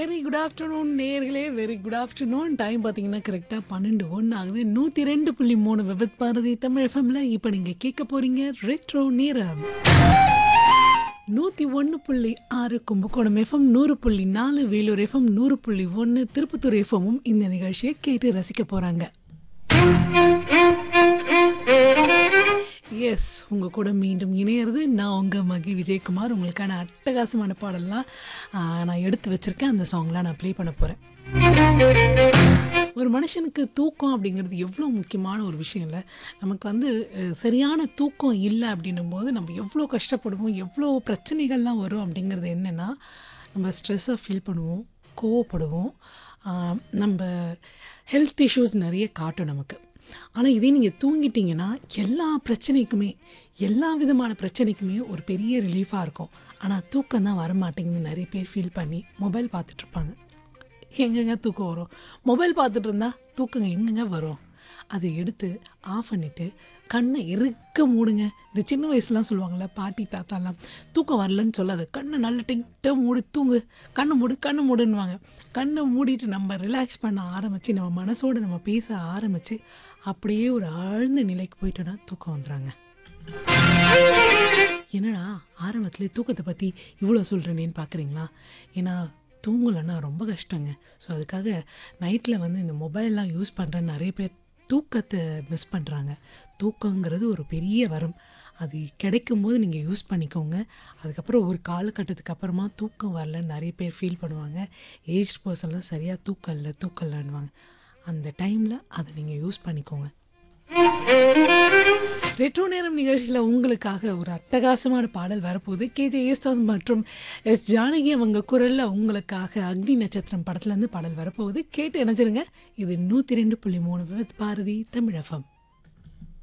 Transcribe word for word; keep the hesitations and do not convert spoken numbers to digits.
Very good afternoon நேர்களே, very good afternoon. Time பார்த்தீங்கன்னா கரெக்டாக பன்னெண்டு ஒன்று ஆகுது. நூற்றி ரெண்டு புள்ளி மூணு விபத் பாரதி தமிழ் எஃப்எம்ல இப்போ நீங்கள் கேட்க போகிறீங்க ரெட்ரோ நேரம். நூற்றி ஒன்று புள்ளி ஆறு கும்பகோணம் எஃப்எம், நூறு புள்ளி நாலு வேலூர் எஃப்எம், நூறு புள்ளி ஒன்று திருப்பத்தூர் எஃப்எம்மும் இந்த நிகழ்ச்சியை கேட்டு ரசிக்க போகிறாங்க. எஸ், உங்கள் கூட மீண்டும் இணையிறது நான் உங்கள் மகி விஜயகுமார். உங்களுக்கான அட்டகாசமான பாடல்லாம் நான் எடுத்து வச்சுருக்கேன். அந்த சாங்லாம் நான் ப்ளே பண்ண போகிறேன். ஒரு மனுஷனுக்கு தூக்கம் அப்படிங்கிறது எவ்வளோ முக்கியமான ஒரு விஷயம் இல்லை. நமக்கு வந்து சரியான தூக்கம் இல்லை அப்படின்னும் போது நம்ம எவ்வளோ கஷ்டப்படுவோம், எவ்வளோ பிரச்சனைகள்லாம் வரும். அப்படிங்கிறது என்னென்னா, நம்ம ஸ்ட்ரெஸ்ஸாக ஃபீல் பண்ணுவோம், கோவப்படுவோம், நம்ம ஹெல்த் இஷ்யூஸ் நிறைய காட்டும் நமக்கு. ஆனால் இதே நீங்கள் தூங்கிட்டீங்கன்னா எல்லா பிரச்சனைக்குமே, எல்லா விதமான பிரச்சனைக்குமே ஒரு பெரிய ரிலீஃபாக இருக்கும். ஆனால் தூக்கம் தான் வரமாட்டேங்குது நிறைய பேர் ஃபீல் பண்ணி மொபைல் பார்த்துட்ருப்பாங்க. எங்கெங்க தூக்கம் வரும்? மொபைல் பார்த்துட்டு இருந்தால் தூக்கங்க எங்கெங்க வரும்? அதை எடுத்து ஆஃப் பண்ணிவிட்டு கண்ணை இறுக்க மூடுங்க. இந்த சின்ன வயசுலாம் சொல்லுவாங்கள்ல பாட்டி தாத்தாலாம், தூக்கம் வரலன்னு சொல்லாது, கண்ணை நல்லா டைட்டாக மூடி தூங்கு, கண்ணை மூடு கண்ணை மூடுன்னுவாங்க. கண்ணை மூடிட்டு நம்ம ரிலாக்ஸ் பண்ண ஆரம்பித்து நம்ம மனசோடு நம்ம பேச ஆரம்பித்து அப்படியே ஒரு ஆழ்ந்த நிலைக்கு போயிட்டோன்னா தூக்கம் வந்துடுறாங்க. என்னடா ஆரம்பத்துலேயே தூக்கத்தை பற்றி இவ்வளோ சொல்கிறேனேன்னு பார்க்குறீங்களா? ஏன்னா தூங்கலைன்னா ரொம்ப கஷ்டங்க. ஸோ அதுக்காக நைட்டில் வந்து இந்த மொபைல்லாம் யூஸ் பண்ணுறேன்னு நிறைய பேர் தூக்கத்தை மிஸ் பண்ணுறாங்க. தூக்கங்கிறது ஒரு பெரிய வரம். அது கிடைக்கும்போது நீங்கள் யூஸ் பண்ணிக்கோங்க. அதுக்கப்புறம் ஒரு காலகட்டத்துக்கு அப்புறமா தூக்கம் வரலன்னு நிறைய பேர் ஃபீல் பண்ணுவாங்க. ஏஜ்ட் பர்சன்லாம் சரியாக தூக்கம் இல்லை தூக்கம் இல்லைன்னுவாங்க. அந்த டைமில் அதை நீங்கள் யூஸ் பண்ணிக்கோங்க. ரெட்ரோ நேரம் நிகழ்ச்சியில் உங்களுக்காக ஒரு அட்டகாசமான பாடல் வரப்போகுது. கேஜே யேசுதாஸ் மற்றும் எஸ் ஜானகி அவங்க குரலில் உங்களுக்காக அக்னி நட்சத்திரம் படத்துலேருந்து பாடல் வரப்போகுது. கேட்டு இணைஞ்சிருங்க. இது நூற்றி ரெண்டு புள்ளி மூணு விபத் பாரதி தமிழ் எஃப்எம்.